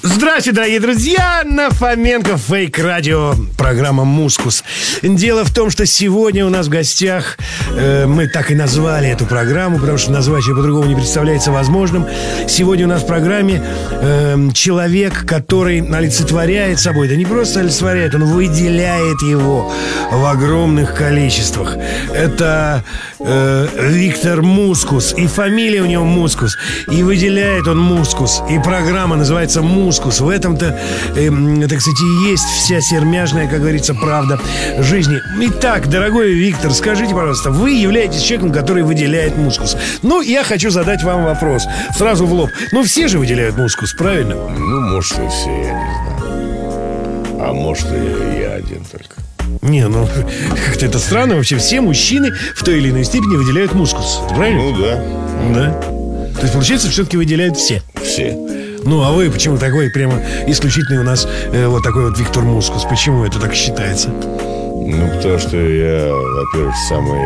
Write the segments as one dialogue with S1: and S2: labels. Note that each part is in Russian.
S1: Здравствуйте, дорогие друзья! На Фоменко Фейк Радио, программа «Мускус». Дело в том, что сегодня у нас в гостях, мы так и назвали эту программу, потому что назвать ее по-другому не представляется возможным. Сегодня у нас в программе человек, который олицетворяет собой, да не просто олицетворяет, он выделяет его в огромных количествах. Это Виктор Мускус, и фамилия у него Мускус, и выделяет он Мускус, и программа называется «Мускус». В этом-то, так сказать, и есть вся сермяжная, как говорится, правда жизни. Итак, дорогой Виктор, скажите, пожалуйста, вы являетесь человеком, который выделяет мускус. Ну, я хочу задать вам вопрос сразу в лоб. Ну, все же выделяют мускус, правильно?
S2: Ну, может, и все, я не знаю. А может, и я один только.
S1: Не, ну, как-то это странно. Вообще все мужчины в той или иной степени выделяют мускус, правильно?
S2: Ну, да.
S1: Да. То есть, получается, все-таки выделяют все.
S2: Все.
S1: Ну, а вы почему такой прямо исключительный у нас вот такой вот Виктор Мускус? Почему это так считается?
S2: Ну, потому что я, во-первых,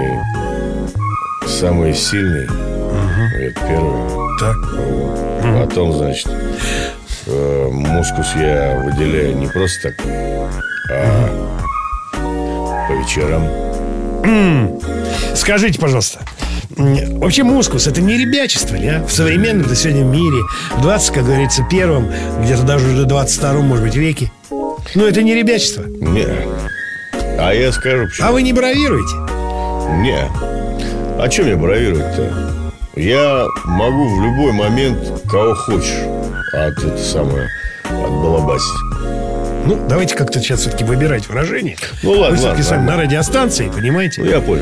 S2: самый сильный. Это первый.
S1: Так.
S2: Вот. Потом, значит, мускус я выделяю не просто так, а по вечерам.
S1: Скажите, пожалуйста, вообще мускус — это не ребячество ли, а? В современном-то сегодня мире, в 20, как говорится, первом, где-то даже уже 22-м, может быть, веке. Но это не ребячество.
S2: Не. А я скажу, почему.
S1: А вы не бравируете?
S2: Не. А чем мне бравировать-то? Я могу в любой момент кого хочешь отбалабасить.
S1: Ну, давайте как-то сейчас все-таки выбирать выражение.
S2: Ну, ладно,
S1: вы все-таки
S2: ладно,
S1: сами на радиостанции, понимаете?
S2: Ну, я понял.